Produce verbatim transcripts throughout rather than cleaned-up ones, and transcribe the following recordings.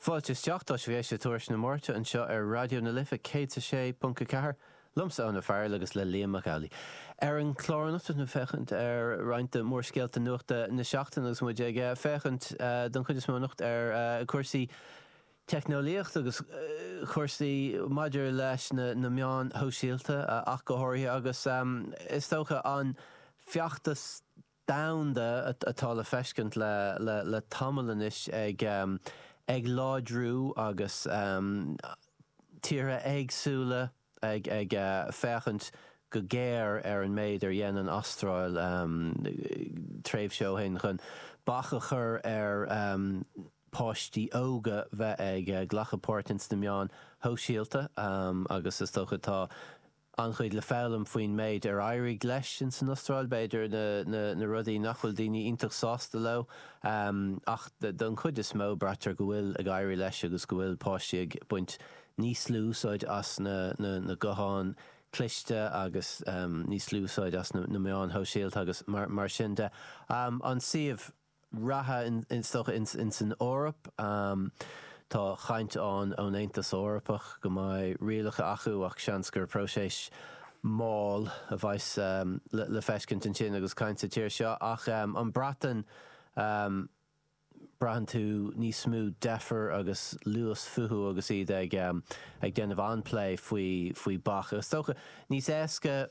Fáilte teachtá sé bhééis sé tuairis na mórte an seo ar radio na lifa cé sé punca cethir lumsa an na fearr agus le Liam McAuley. Ar an chlárnachta na fechant ar roiinte mór scéalta nuachta na seachtain agus muid ag fechant don chuid is nucht ar cuasaí technolíocht agus chuirsaí maidir leis na na meán hóisialta ach go háirithe agus is tócha an feachtas damhanda atá le feiscint le le le tamalanis ag um, ag ládrú agus um, tíre agsúla ag ag uh, fechant go géir ar an méid ar dhéanaan Astráil um, tréimhseo hin chun bacha chur ar um, páistí óga bheith ag uh, glachapórtins na meán hóisialta um, agus is tócha tá anchuid le fálam faoin méid ar éirigh leis sin san Astráil beidir na, na, na rudaí nachfuil daoine iontas sásta le um, ach don chud is mó bratar go bhfuil ag éirí leis agus go bhfuil páistí ag buint níos lúsáid as na, na, na goháin cliste agus um, níos lúsáid as na, na meán hóisialta agus mar, mar sin de. Um, an siomh ratha in, in, in, in san Eorp um, tá chaint an ón Aontas Eorpach go mbeidh rialacha acu ach seans gur próséis máil a bhaith um, le, le feiscint an sin agus cainte tíir seo ach um, an bratan um, brahan tú níos smú defer agus luas fuhu agus iad ag, um, ag déanamh anplay faoi faoi bach. Agus tócha níos éasca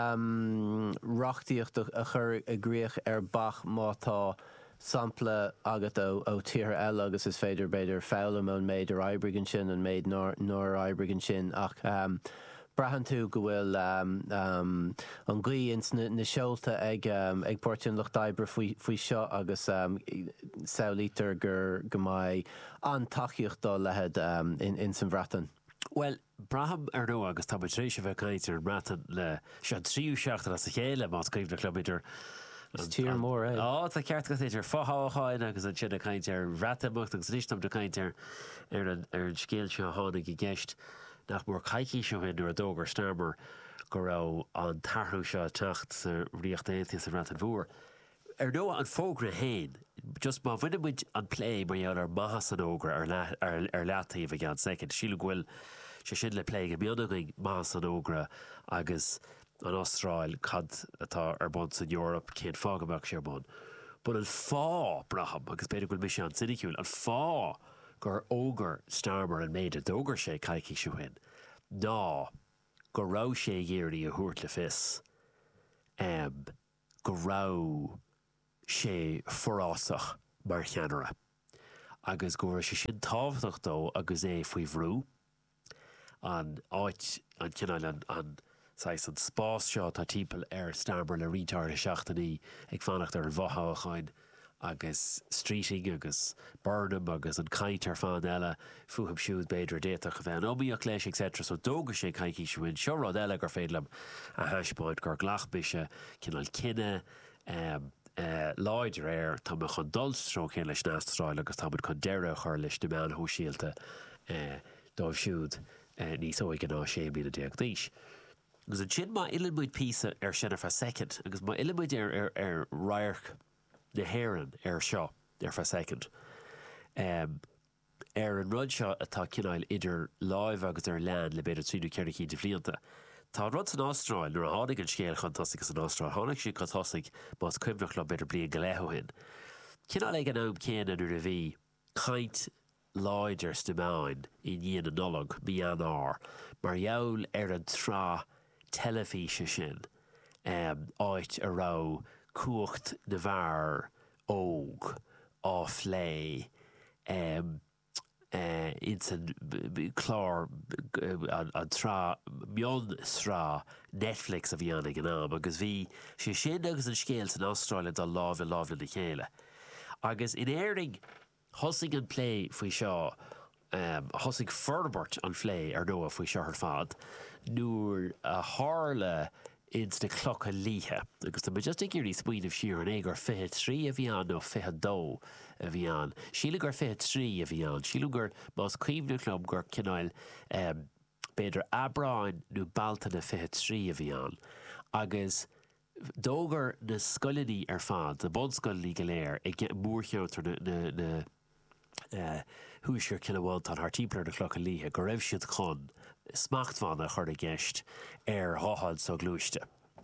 um, rachtaíocht a chur a gríoch ar bach mátá sampla agat ó ó tíre eile agus is féidir beidir fálam ón méid ar aibrigan sin an méid nóir aibrigan sin ach um, brahan tú go bhfuil um, um, an gcuí ins na, na seolta ag, um, ag portin lucht d'aibre faoi seo agus um, saolítar gur go mbeidh an tachiíocht dá lehead um, in, in san bhratan. Well, braham ar nó agus tá trééis bheith caiinte ar bratan le se tríú seachtar as a chéile má scríb le clubidir tír mór é. Á tá ceart go idir fáthcháin agus an sin a caiinte ar bhreatamocht agus rístam do caiinte ar ar an ar an scéal seo tháinig i gceist nach mór caiicí seo hin ar a dógur starmar go raibh an tarthú seo teacht sa riocht éantas a ratan bhór. Ar nó an fógra hain, just má bhuiinemuid an play mar dheall ar maithas an ógra ar, le, ar, ar leataíomh a gan second. Síle ghfuil sé sin le play go mionagaigh maithas an ógra agus an Astráil cad atá ar bun san Eorp cén fágamach sé bun. But an fá braham agus beidir goil mis an sinicúil an fá gur ógur starmar an méid a dógur sé caiicí siú hin. Ná go rá sé géirí a thuairt le fis um, go rá sé forrásach mar cheanara. Agus go sé sin tábhachtach dó agus é faoi bhrú an áit an cinál an, an sais an spás seo tá timpeall ar starmar le rítar a seachtaí ag fannacht ar an bhathachain agus streeting agus burnham agus an caiint ar fan eile fuham siúd beidir déach a bheith an óbíoch leis et cetera. So dóga sé caiicí siúin seo rád eile gur féadlam a heispáid gur ghlachbise cinál cinenne um, uh, láidir air tá me chun dulstró chéan leis nástráil agus tá chun deire chuir leis de meán hóisialta uh, dóibh siúd uh, níos óig an á sé bí a déag díis. Agus an sin má ilmuid písa ar sin ar fa second, agus má ilmuid ar, ar, ar rairch na héireann ar seo ar fa second. Um, ar an rud seo atá cinál idir láimh agus ar lean le beidir tríú ceirna cí de bhlianta. Tá rud an Astráil nuair a tháinig an scéal chutasach an Astráil, tháinig sin chutasach más cuimhnach le beidir blion go leithhin. Cinál ag an am céanna nuair a bhí caint láidir stimáin i dhéana an nolog bí an ár, mar jaall ar an trá telefíse sin um, áit a rá cuacht na bhar óg á phlé um, uh, in san chlár an, an trá mion srá Netflix a bhí anna gan am agus bhí sé sin agus an scéal san Astráil dá lábh lábh na chéile. Agus in éiring hosig an play faoi seo Um, hosig ferbert an phlé ar nó a faoi seo ar fad nuair a hála ins na clocha líthe agus tá just ag gurí spuoinmh siar an é gur fithe trí a bhí an nó fithe dó a bhí an. Síle gur fithe trí a bhí an. Síle gur más cuimhne club gur cinál um, beidir abráin nó balta na fithe trí a bhí an. Agus dógur na scoilení ar fad, na bon scoilení go léir ag mórcheantar na, na, na thuaisir cinehhail an thtíplar de clocha líthe go raibh siad chun smachtmhána chuir a gceist ar ghathad sa glúiste.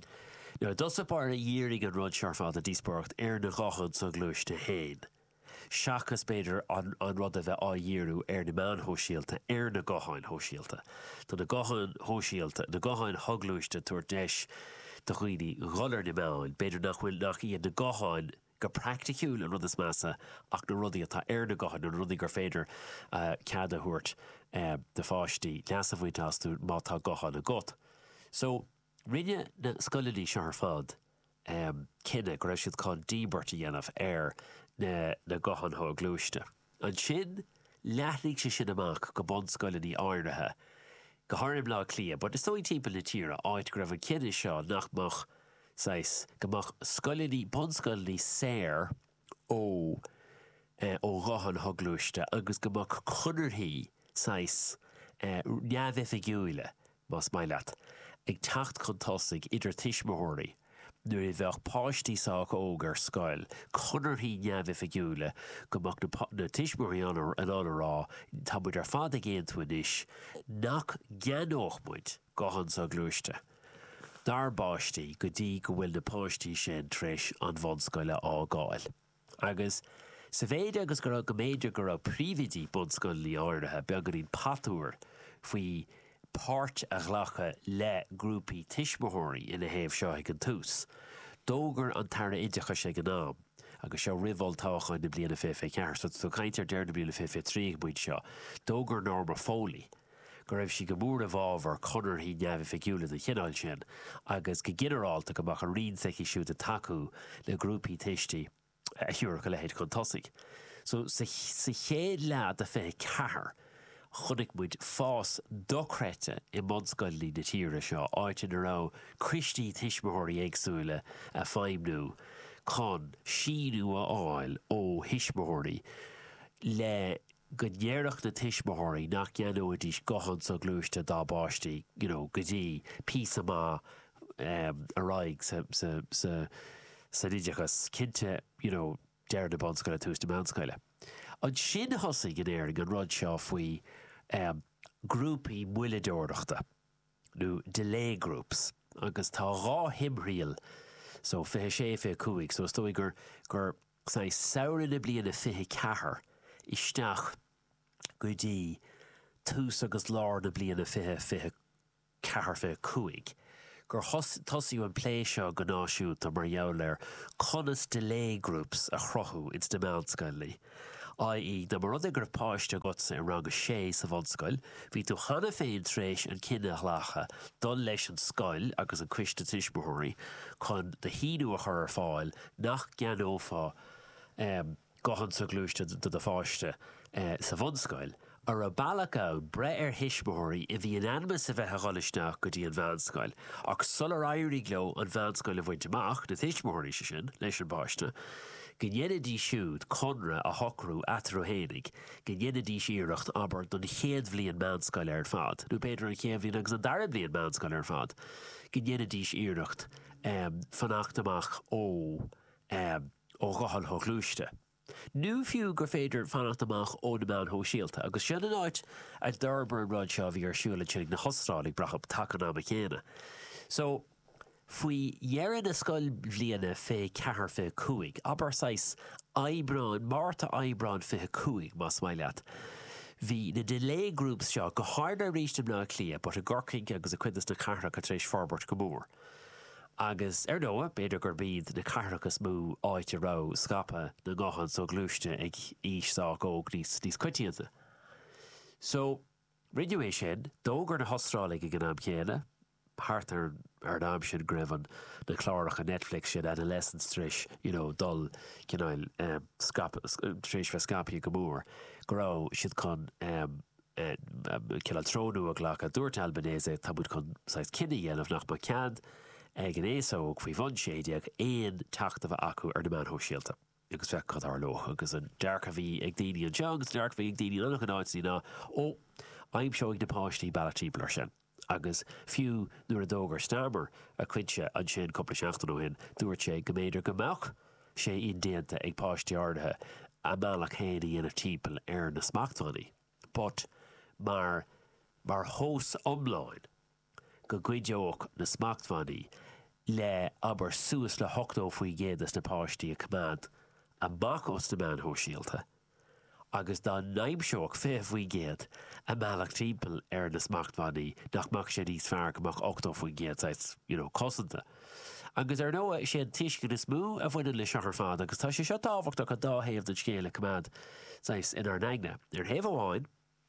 Now, dosa bar a dhéirigh an rud searfád a díosparcht ar na ghathad sa glúiste héin. Seachas beidir an, an rud a bheith á dhéirú ar na meán hóisialta ar na gcatháin hóisialta. Tá na gcatháin hóisialta, na gcatháin thoglúiste tuair deis do chuoine gholar na meán, beidir nach bhfuil nach iad na gcatháin go practicúil an rud is measa ach na rudaí atá ar na gcatháin na rudaí gur féidir uh, cead a thuairt uh, de fáistí leas a bhaint asú má tá gcatháin a got. So, rinne na scoilidí se ar fad um, cinenne go raibh siad chun díbert a dhéanamh ar na, na gcatháin thó glúiste. An sin, leathnig sé sin amach go bon scoilidí áirithe go háirim lá clia, but is sóí timp na tíre áit go raibh an cinenne seo nachmach sais gomach scoilidí bon scoilidí séir ó uh, ó gcatháin thó glúiste agus gomach chunarthaí sais uh, neamhifigiúile más maileat ag tacht chun tosaigh idir tuismitheoirí nuair a bheith páistí sách ógar scoil chunarthaí neamhifigiúile gomach na, na tuismitheoirí an anrá tá muid ar fad a géanú inis nach geanóchmuid gcatháin sa glúiste. Dar báistí go dtí go bhfuil na páistí sin treis an bhonscoile á gáil. Agus sa bhéad agus go raibh go méidir go raibh príomhidí bonscoilí áirithe beag go dtíon patúir faoi páirt a ghlacha le grúpaí tuismitheoirí ina thaobh seo ag an tús. Dógur an tara idiacha sé go nám, agus seo rihol táchain na bliana fé ceair, so tú caiintear deir na bliana fé trí buid seo. Dógur Norma Foley, go raibh si go mór a bhábhar chunarthaí neamhifigiúla na chinál sin, agus go ginearálta go mach a rion seici siúd a taú le grúpaí tuistí a thiúr go lehéad chun tosaigh. So sa, sa chéad leat a fé cethir, chunig muid fás dochrete i monscoilí na tíre seo áit in a rá cristí tuismitheoirí éagsúile a feimnú chun síú a áil ó tuismitheoirí le go ndéireach na tuismitheoirí nach ceanú a dtís gcatháin sa glúiste dá báistí, you know, go dtí píos amá um, a raig sa, sa, sa, sa idiachas cinnte, you know, deir na bonscoile tús na meánscoile. An sin thosaigh an éireann an rud seo faoi um, grúpaí muiledóireachta, nó delay groups, agus tá rá himthrial, so fiche sé fé cuaig, so stoi gur gur sa saoire na bliana fiche cethir isteach go dtí tús agus lár na bliana fiche fiche cethir fé cuaig. Gur tosaíú an plé seo go náisiút a mar jaall conas delay groups a chrothú ins na meánscoilí. that is, na mar rud gur páiste gotsa i rang a sé sa bhonscoil, bhí tú chana féin tréis an cinenne chhlacha don leis an scoil agus an cuiste tuismitheoirí chun de híú a chur ar fáil nach geanófá um, gcatháin sa glúiste do de fáiste uh, sa bhonscoil. Ar a bailachá bre ar tuismitheoirí i bhí an animas a bheith a gholisteach go dtí an bheanscoil, ach sular éirí gló an bheanscoil a bhaint amach na tuismitheoirí sin leis an báiste. Gnéad dí siúd conra a hocrú atrú hénig, gnéad dí síireacht aber don chéad bblion meánscoil ar fad. Nú beidir an chéad bhíon agus an dara bblion meánscoil ar fad. Gnéad dí síireacht um, fanachtamach ó um, ó gcatháin thó glúiste. Nú fiú gur féidir fanachtamach ó na meán thó síalta, agus sin an áit a d'arbar an rud seo bhí ar siúla sin na hosrálaigh brachab takean am a chéine. So, faoi dhearan na scoil bbliana fé cethir fé cuaig, aber sais aibreán, Marta aibreán fé cuaig más maileat. Bhí na delay groups seo go háir a ríiste ná clia, but a gorcaig agus a cuidas na cartha a tréis farbert go mór. Agus ar nóa, beidir gur bíad na carthachas mú áit a rá scapa na gcatháin sa glúiste ag ísách óg níos níos cuitianta. So, rinne é sin, dógur na hosrálaigh ag an am chéine, Part ar ar náam sin greibhan na chlárach a Netflix sin adolescence tris, you know, dul cinál um, tris fe scapi go mór. Go rá siad chun um, um, cinál trónú a ghlach a dúirt Albanese tá bud chun sais cinenne dhéanamh nach má cead ag an éasóg faoi bhain séideag éon teachtamh acu ar na meán thó síalta. Agus bheith cad ar loch, agus an dearcha bhí ag daoine an teang, agus dearcha bhí ag daoine annach an áití ná, ó, aim seo ag na páistí bailachtíblar sin. Agus fiú nuair a dógur stammer a cuinte an sin coppla seachtain ó hin, dúirt sé go méidir go mbeadh sé on déanta ag páistí áirithe a meach chéad dhéanamh timpeall ar na smachtbhannaí. But mar mar hós omláin go gcuideoch na smachtbhannaí le aber suas le hochtó faoi géadas na páistí a cumad amach os na meán hóisialta. Agus dá naimseoach fé faoi géad a meach timpeall ar na smachtbhannaí nach mac sé níos fearr amach ochtó faoi géad sais, you know, cosanta. Agus ar nóa sé an tuiscin is mú a bhfuineann le seachar fad, agus tá sé seo tábhachtach a dáhéamh den scéala cumad sais in ar naigna. Ar thaobh amháin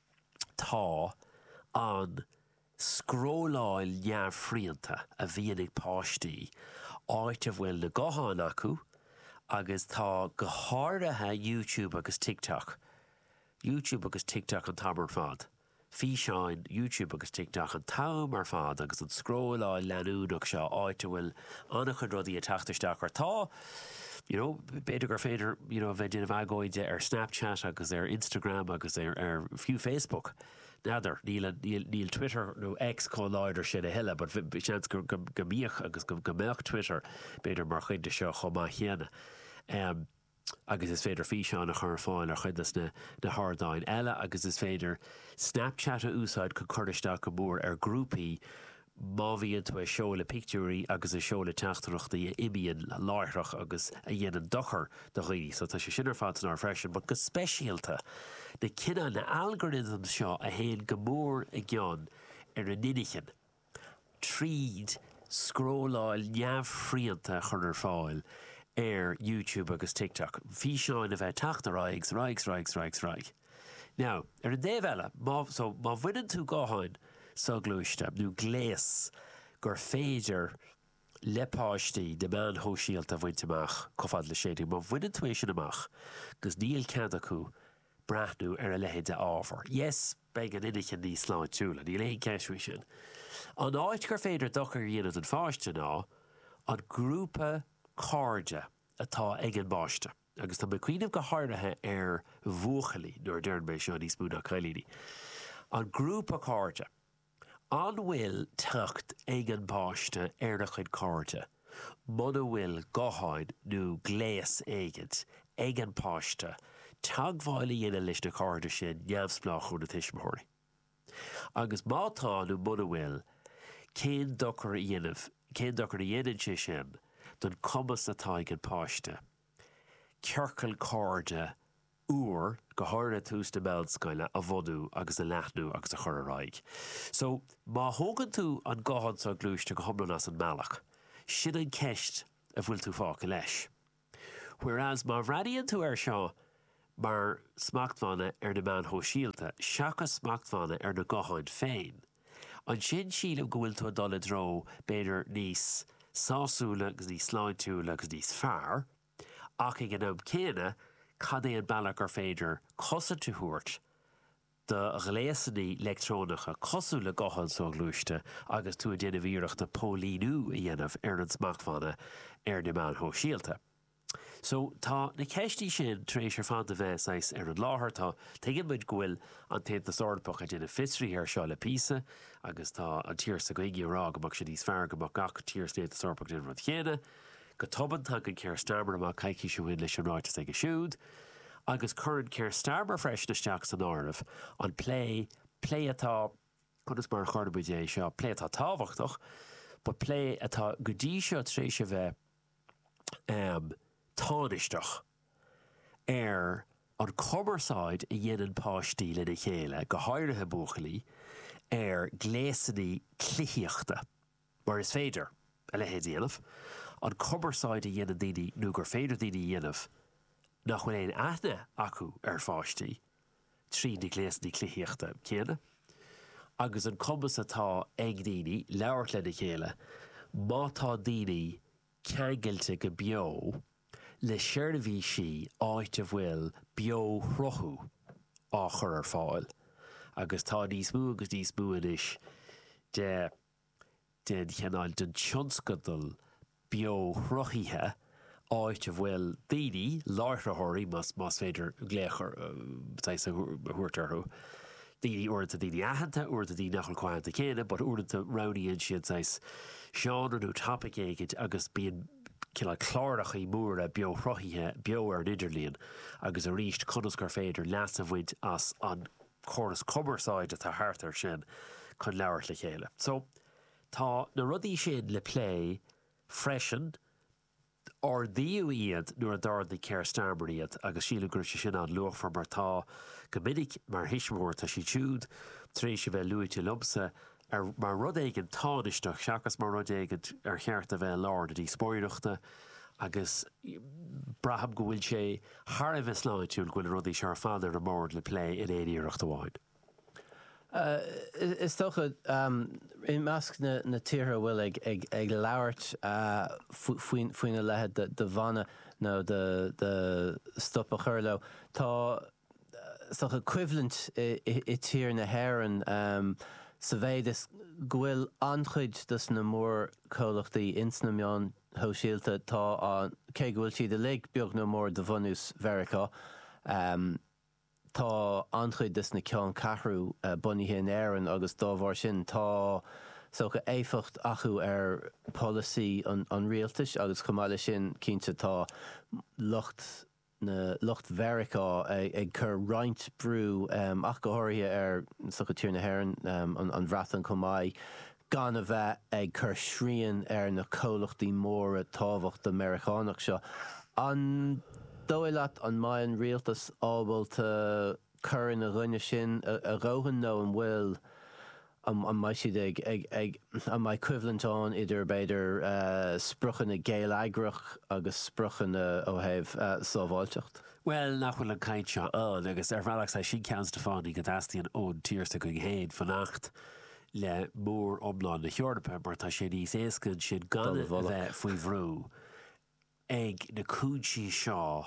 tá an scróláil neamhphríanta a bhíon ag páistí áit a bhfuil na goháin acu agus tá go háirithe YouTube agus TikTok. YouTube agus TikTok an tamar fad. Fí seáin YouTube agus TikTok an tam ar fad agus an scróláil leanúnach seo áit a bhfuil annach an rudaí a teachtarteach ar tá. You know, beidir gur féidir, you know, bheith déanamh agóide ar Snapchat agus ar Instagram agus ar, ar fiú Facebook. Nadidir, níl, níl, níl Twitter nó X có láidir sin a heile, but seans go míoch agus go meach Twitter beidir mar chuide seo chomá chéana. Um, agus is féidir fí seán a chur fáil ar chuidas na, na hádáin eile, agus is féidir Snapchat a úsáid go chuiristeach go mór ar grúpaí má bhíonn tú a seola pictúí agus a seola teachtarachtaí a imíonn láithreach agus a dhéanaan dochar do rií, so tá sé sinar fátan ar freisin, but go speisialta na cinna na algorithm seo a héon go mór a gceann ar a ninigin. Tríd scróláil neamhphríanta chun ar fáil ar YouTube agus TikTok. Bhí seáin a bheith teachtar raigs, raigs, raigs, raigs, raigs. Now, ar an déobh eile, má, so má bhaineann tú gáháin sa glúiste, nó gléas gur féidir lepáistí de meán hóisialta bhaint amach cofad le séidir, má bhaineann tú é sin amach, gus níl cead acu brathnú ar a lehéad a ábhar. Yes, beag an inigin níos sláid túla, níl éon ceisú sin. An áit gur féidir dochar dhéanamh an fáiste ná, an grúpa cáirde atá ag an báiste. Agus tá cuiinmh go háirithe ar bhuachalí nuair dearn mé seo níos múna cailíní. An grúpa cáirde an bhfuil teacht ag an báiste ar na chuid cáirde. Muna bhfuil goháin nó gléas éigid ag an páiste teagmháil dhéana leis na cáirde sin neamhsplách chun na tuismitheoirí. Agus mátá nó muna bhfuil cén dochar a dhéanamh, cén dochar a dhéanann sé sin don commas atá ag an páiste. Cearcail cáirde úr go háirna tús de meánscoile a bhodú agus a leathnú agus a chur a raig. So, má thógann tú an gáhan sa glúiste go thomlan as an mealach, sin an ceist a bhfuil tú fáca leis. Whereas má bhreaíonn tú ar seo mar smachtbhanna ar na meán hóisialta, seachas smachtbhanna ar na gáháin féin, an sin sílam go bhfuil tú a dul dro beidir níos sásúla agus níos sláintúla agus níos fearr, ach ag an am céine cad é an bailach ar féidir cosa tú thuairt de gléasaní electrónacha cosú le gáhan sa glúiste agus tú a déanamh íireachta pólínú a dhéanamh ar an smachtbhanna ar na meán hóisialta. So tá na ceistí sin trééis ar fan de bheith sais ar an láthair tá teigin muid gohfuil an taobh na sordpach a déanamh fisrí ar seo le písa agus tá an tír sa goigi rá amach sé níos fearr amach gach tír snéad sordpach déanamh an chéine, go toban tan an Keir Starmer amach caiici siúin leis an ráitas ag a siúd, agus current Keir Starmer freisnisteach san áireamh an play, play atá, chunas mar chuirbe dé seo, play atá tábhachtach, but play atá go dtí seo trééis a bheith um, tánisteach ar an commerceáid a dhéanaan páistí le na chéile go háirithe buachalí ar gléasaní cluichíochta. Mar is féidir a lehéad dhéanamh, an commerceáid a dhéanaan daoine nó gur féidir daoine dhéanamh nach bhfuil éon aithne acu ar fáistí trí na gléasaní cluichíochta céanna, agus an commas atá ag daoine leabhart le na chéile má tá daoine ceangailte go beo le seirbhí si áit a bhfuil beo throthú á chur ar fáil. Agus tá níos mú agus níos mú inis de den cheannáil den tionscadal beo throthíthe áit a bhfuil daoine láithrethirí mas mas féidir gléachar táis a thuairtarthú. Daoine uirta daoine aitheanta, uirta daoine nachil cáinte chéine, but uirta ronaíonn siad táis seán nó topic éigid agus bíon cinál chlárach í mór a bio rothíthe bio ar Idirlíon agus a ríist conas gur féidir leas a bhaid as an choras comaráide a háartar sin chun leabhart le chéile. So tá na rudaí sin le play freisin or díú iad nuair a dardaí Keir Starmer iad agus síle gur sé sin an luachfar mar tá go minic mar hismór tá sí túd trééis se bheith luúite lumsa ar mar rud éigen táisteach seachas mar rud éigen ar cheart a bheith lár a dí spóireachta agus braham go bhfuil sé thar a bheith sláintúil gohfuil rudaí se ar fáidir a mór le play in éíocht amháin. Uh, is tócha um, i measc na, na tíre bhfuil ag, ag, ag leabhart uh, faoin na lethe de, de bhana nó de, de stop a churlo. Tá uh, equivalent i, i, i tír na hhéireann um, sa bheith is gohfuil anchuid dus na mór cólachtaí insna meán hóisialta tá an cé gohfuil siad a lig beag nó mór de bhunús Verica. Um, Tá anchuid is na ceann cathrú uh, bunithe in éireann agus dámhar sin tá socha éificht acu ar policy an, an rialtais agus cumáile sin cínte tá lucht na lucht Verica ag, ag chur roint brú um, ach go háirithe ar socha tír na hhéireann um, an, an bhreatan cumáid gan a bheith ag chur sríonn ar na cólachtaí móra tábhacht Americánach seo. An dóileat an maidin rialtas ábhailte chur na rinne sin a, a róhan nó an bhfuil an an mai siad ag ag ag an mai equivalent an idir beidir uh, spruchan na géal aigrach agus spruchan na ó thaobh uh, sábháilteacht. Well, nachhfuil an caiint seo an agus ar bhealach sa sin cean Stefánaí go dtaíonn ón tíirsta go héad fannacht le mór omláin na Heorpa mar tá sé níos éascann sin gan a bheith faoi bhrú ag na cúdsí seo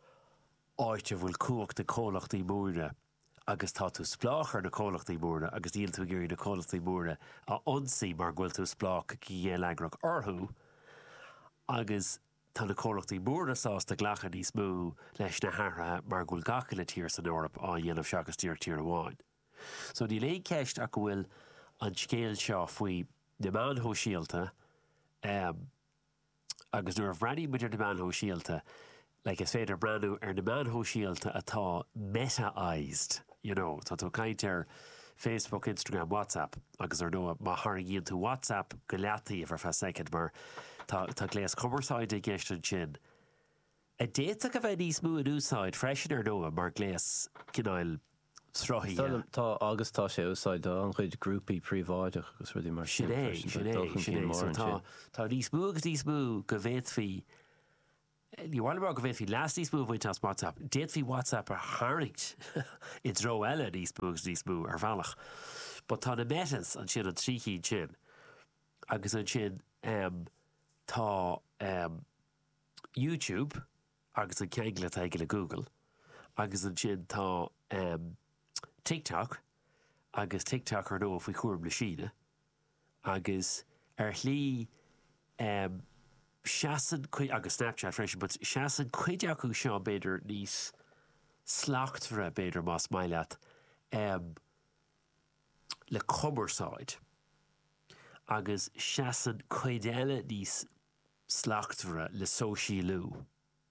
áite bhfuil cuacht na cólachtaí móra agus tá tú spláchar na cólachtaí móra agus díal tú géirí na cólachtaí móra aionsaí mar ghfuil tú splách géal aigrach orthú agus tá na cólachtaí móra sásta ghlacha níos mú leis na hairthe mar ghfuil gacha le tír san Eorp á dhéanamh seachas tír tír amháin. So ní léon ceist a go bhfuil an scéal seo faoi na meán hóisialta um, agus nuair bhreaní muidir na meán hóisialta like is féidir brandú ar na meán hóisialta atá meta-ized, you know, tá tú caint ar Facebook, Instagram, WhatsApp agus ar nó má thargéonn tú WhatsApp go leataí ar feadh second mar tá tá gléas cumarsáide gceist an sin. A déta go bheith níos mú an úsáid freisin ar nó mar gléas cináil srothí. Tá agus tá sé úsáid an chuid grúpaí príomháideach agus ruí mar sin é, sin é, sin é. So tá tá níos mú agus níos mú go bhéadfaí Ní bhhaile mar go bhéadfaí leas níos mú bhaint as WhatsApp. Déadfaí WhatsApp ar tharraingt i dro eile níos mú agus níos mú ar bhealach. But tá na metas an sin an tríchéad sin agus an sin um, tá um, YouTube agus an ceangla teige le Google agus an sin tá um, TikTok agus TikTok ar nó faoi chuairm le Síne agus ar chlí um, seasan chuid agus Snapchat freisin, but seasan chuide acu seo beidir níos slachtmhre beidir más maileat um, le cumarsáid agus seasan chuid eile níos slachtmhre le sóisialú.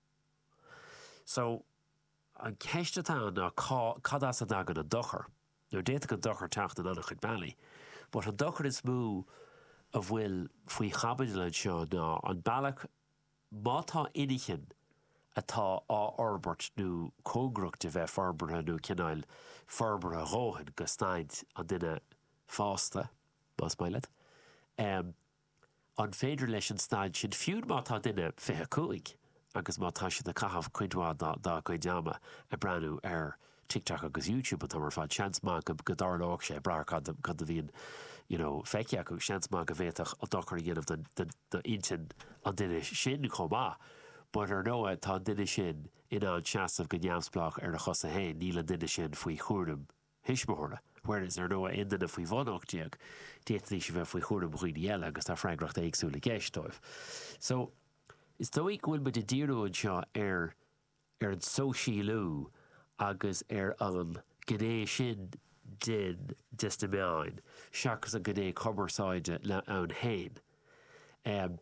So an ceistetá ná cadas a dagan a dochar. Nó déta go dochar techt an annach chud bailí, but an dochar is mú a bhfuil faoi chabaidir seo ná an bailach mátá inigin atá á orbert nó cógracht a bheith forbartha nó cináil forbartha róhan go staid an duine fásta, más maiile. Um, an féidir leis an staid sin fiúd mátá duine fithe cuaig agus mátá sin na cathamh cuidhá dá go deama a breanú ar TikTok agus YouTube atá mar fád seans má go go darlóg sé brar cad a bhíon you know, feici acu seans má go bhéiteach a dochar a dhéanamh do intin an duine sin chomá, but ar nóa tá duine sin ina an seasamh go neamsplach ar na chos a hain níl an duine sin faoi chuairm hismóra, whereas ar nóa in duine faoi bhanachtíag déitní sé bheith faoi chuairm chuoine eile agus tá freigracht éagsúla géistóibh. So is dóigh bhfuil me de díúin seo ar ar an sóisialú agus ar an gné sin din dis na meáin, seachas an gné cumarsáide le ann hain. Um,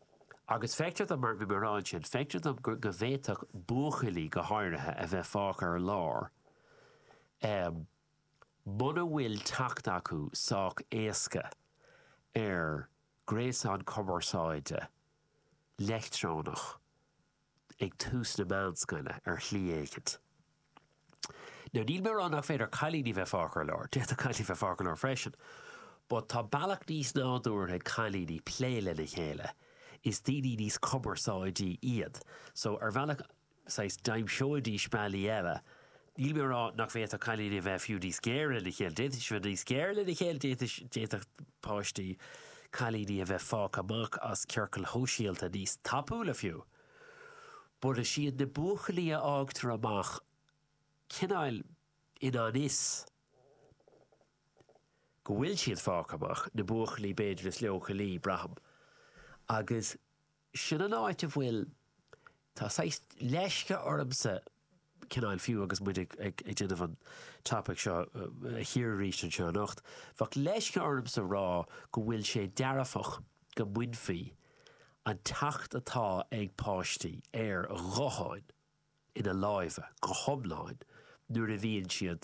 Agus feictear am mar bhí marráin sin, feictear am go bhéiteach buchailí go háirithe a bheith fácar lár. Um, Muna bhfuil tacht acu sách éasca ar gréasán commerceáide lechtrónach ag tús na meánscoile ar chlí éigid. Now, níl mar annach féidir cailíní bheith fácar lár, déit a cailí bheith fácar lár freisin, but tá bailach níos nádúir ag cailíní pléile na chéile is daoine níos commerceáidí iad. So ar bhealach sais daimseoidí spáilí eile, níl mar rá nach féit a cailíní bheith fiú dí scéire na chéile, déit is bheith dí scéire na chéile déit a páistí cailíní a bheith fák amach as cearcail hóisialta níos tapúla fiú. Bud a siad na buchailí a ágtar amach Cinál in an is go bhfuil siad fák amach na buchailí beidir is leochalí braham. Agus sin an áit a bhfuil tá sais leisce ormsa cinál fiú agus muid ag déanamh an topic seo a hir ríist an seo nocht. Fach leisce ormsa rá go bhfuil sé dearafach go muinfií an tacht atá ag páistí ar a roháin ina láimhe go thomláin nuair a bhíonn siad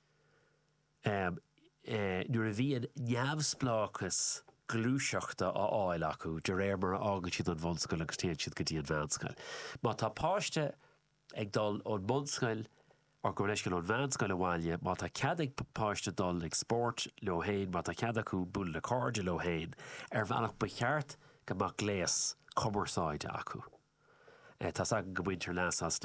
um, uh, nuair a bhíonn neamhspláchas glúiseachta á áil acu de réir mar ágad siad an bhonscoil agus téann siad go dtí an bheanscoil. Má tá páiste ag dul ón bonscoil ar go leisceil ón bheanscoil a bhaile, má tá cead ag páiste dul ag sport leo héin, má tá cead acu búil le cáirde leo héin, ar bhealach ba cheart go má gléas commerceáide acu. Tás ag go bhaintear leas as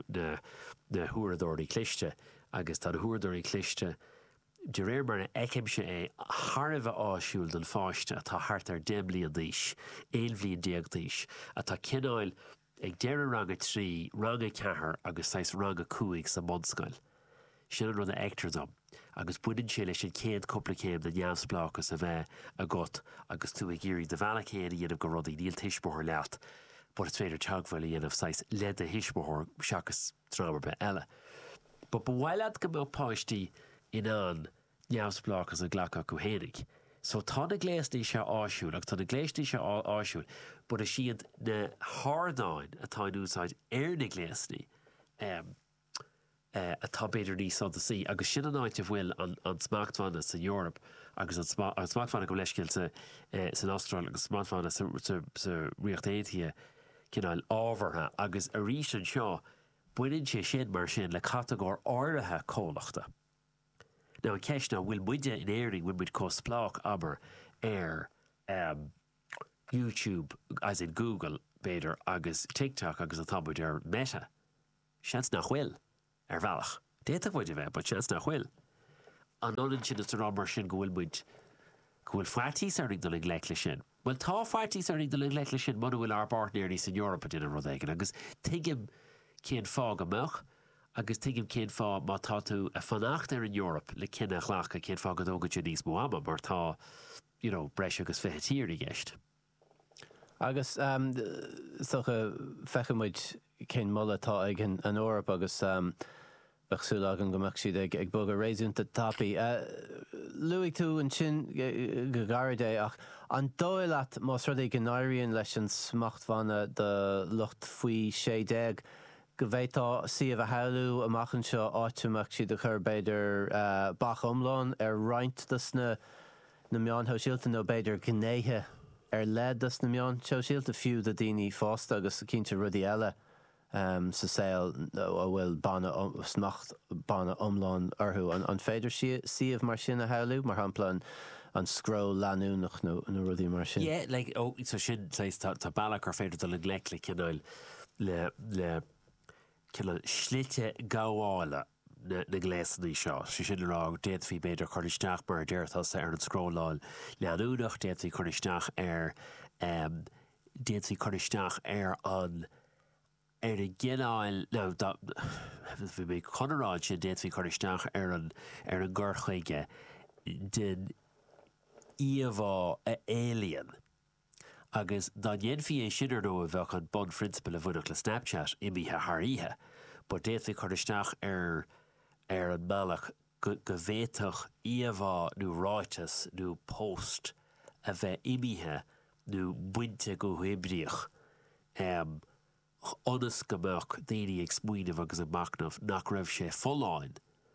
na thuairdóirí cliste, agus tá na thuairdóirí cliste de réir mar na eicimse é tharbh áisiúil don fáiste atá thart ar déim bliain d'aois, éon bhliain déag d'aois, a tá cineáil ag deireadh ranga trí, ranga ceathair agus sais ranga cúig sa bonscoil. Sin an rud a eictar dom, agus buineann sé leis an céad cúpla céim na neamhspláchas a bheith a got agus tú ag iarraí de bhealach chéad a dhéanamh go rudaí níl tuismóthir leat. But it's féidir teagmhail a dhéanamh sais lead a hismóthir seachas trámar be eile. But ba bhhailad go mbeadh páistí in an neamhspláchas a ghlacha go hénig. So tá na gléasní se áisiúil, ag tá na gléasní se áisiúil, bud a siad na hádáin atá úsáid ar na gléasní um, uh, atá beidir níos an sí, agus sin an áit a bhfuil an, an smachtfanna sa Europe, agus an, sma, an smachtfanna go leisciil sa, uh, san Austráil, agus smachtfanna sa, sa, sa riocht éithia cinál ábhartha, agus a rís an seo buineann sé sin mar sin le categór áirithe cólachta. Now, an ceisna bhfuil muide in éirí bhfuil muid có splách aber ar um, YouTube, as in Google, beidir, agus TikTok, agus atá muid ar Meta. Seans nach bhfuil ar bhealach. Déach muid a bheith, but seans nach bhfuil. An onan sin is ar mar sin go bhfuil muid go bhfuil fátíís ar ag do le gleic le sin. Well, tá fátíís ar ag do le gleic le sin, muna bhfuil ar partnéirí san Europa duna rud éigean, agus tuigim cén fág amach, agus tuigim cén fá má tá tú a fanacht ar in Europa le cinna chhlacha cén fá go dógad níos móama, mar tá, you know, breis agus fethetíir i gceist. Agus um, socha fechamuid cén molla tá ag an Europa agus um, bechsúla an gomach siad ag, ag bug a réisiúnta tapi. Uh, Luigh tú an sin go garidé ach an dóil at más rud ag gnáiríonn leis an smachtfanna de lucht faoi sé déag go bhétá siomh a healú amachchan seo áiteach siad a chur beidir uh, bach omláin ar roint dus na na meán thoisiilta nó beidir gnéithe ar lead dus na meán thoisiilta fiú de daoine fásta agus cinnte rudí eile um, sa saoil ó bhfuil banna um, smacht banna omláin orthú an, an féidir siomh mar sin a healú mar hampla an an scroll leanúnach nó nó rudí mar sin. Yeah, like, oh, so sin tá tá bailach ar féidir do le gleic le cinál le le cinál slite gáhála na na gléasnaí seo. Si sin rá déad fhí beidir chuiristeach mar déirtá sa ar an scrolláil leanúnach, déad fhí chuiristeach ar um, déad fhí chuiristeach ar an ar a ggináil no da bhí mé chunaráid sin déad fhí chuiristeach ar an ar an gcurchaige den íomhá a alien. Agus dá dhéon fí é sinar nó a bheith an bon principal a bhuineach le Snapchat imithe tharíthe, but déad fhí chuiristeach ar ar an mealach go bhhéiteach íomhá nó ráitas nó post a bheith imithe nó buinte go hébríoch um, onas gomach daoine ag smuoineh agus amachnamh nach raibh sé fulláin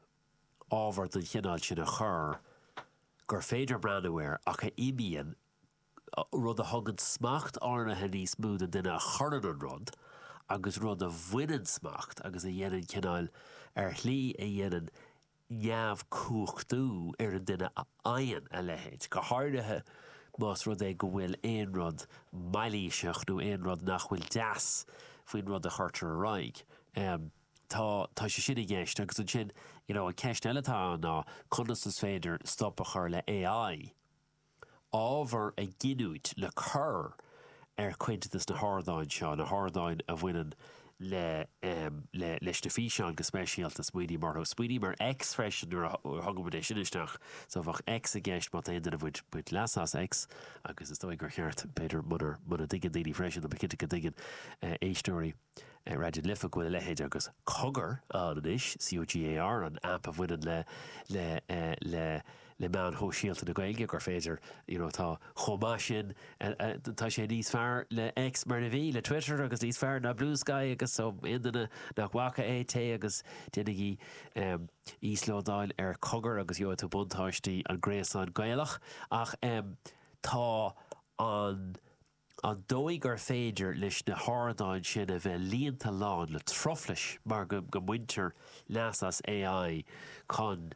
ábhar den chinál sin a chur gur féidir breanúir ach a imíonn rud a thugann smacht áirithe níos múna duine a churann an rud agus rud a bhaineann smacht agus a dhéanann chinál ar shlí a dhéanann neamh cuachtú ar an duine a aon a lehéid. Go háirithe más rud é go bhfuil éon rud mailíseach nó éon rud nach bhfuil deas faoin rud a chuirtear a raig. Um, tá tá sé sin i gceist agus an sin you know, an ceist eiletá ná conas is féidir stop a chur le A I ábhar a gcinúid le chur ar cuintas na hádáin seo na hádáin a bhaineann le um, le leis na fí seán go speisialta smuoine mar ho smuoine mar ex freisin nuair thugam é sin isteach so bfach ex a gceist má aon a bhid buid lasas ex agus is dóigh gur cheart beidir munar muna digan daoine freisin a bcinnte go digan éistóirí raidir lifa gohfuil lehéid agus cogar an inis C O G A R an app a bhaineann le le uh, le le meán hóisialta na gaeilge gur féidir you know, tá chomá sin tá sé níos fearr le ex mar na bhí le Twitter agus níos fearr na Blue Sky agus so inanna nach bhacha é té agus déanaí um, íslódáil ar cogar agus jo tú buntáistí an gréasán gailech ach um, tá an an dóigh gur féidir leis na hádáin sin a bheith líonanta lán le trofleis mar go go muintear leasas A I chun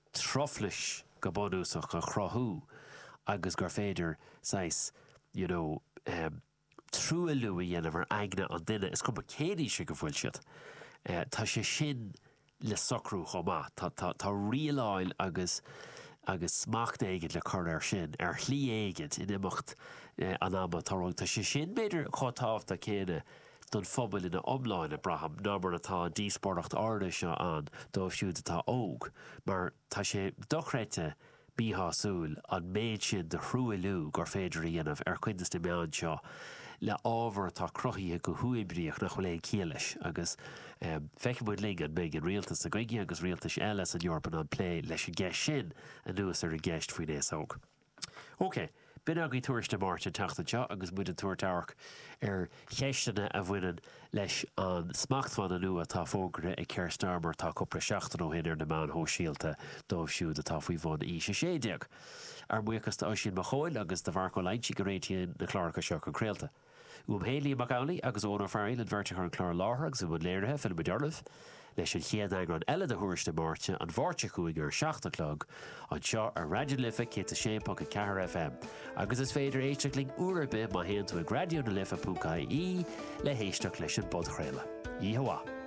trofleis go bonúsach a chrathú agus gur féidir sais you know um, trúa luí dhéanamh ar aigna an duine is cum céadaí se go bhfuil siad uh, tá sé sin le socrú chomá tá tá rialáil agus agus smacht éigid le chur ar sin ar chlí éigid in imimecht uh, an ama tarrong tá sé sin beidir chotáft a chéine don fphobal ina omláin a braham námar atá díospóracht áda seo an dómh siúd atá óg mar tá sé dochreite bíthasúil an méid sin de thrúilú gur féidir dhéanamh ar cuintas na meán seo le ábhar tá crothaíthe go thuibríoch nach chfuil é cíalis agus um, feicimid ling an méid an rialtas na gaige agus rialtas eile an Eorpan an plé leis an gceist sin a nuas ar a gceist faoin éas óg. OK. Bin agaí tuairiste máte teachta seo agus bud an tuairteach ar cheistena a bhaineann leis an smachtfan nua atá fógre i Keir Starmer tá cupra seachtain ó hin ar na meán hóisialta dómh siúd atá faoi bhán í sé séideag. Ar muchas tá sin mo chóil agus de bhar go leintí go réitíonn na chláracha seo an créalta. Uam Hayley Macaulay agus óna fearil an bhirrte chu an chlár láthair agus bhfuil léirithe fel bedarlah leis an chéad agran eile de thuairiste máte an bhárte chuig ar seachtalog an seo ar Radio Lifa cé a sé poca cehar F M. Agus is féidir éisteachling uairbe má héann tú ag radio na lifa pucaí le héisteach leis an bod chréile. Íhuá.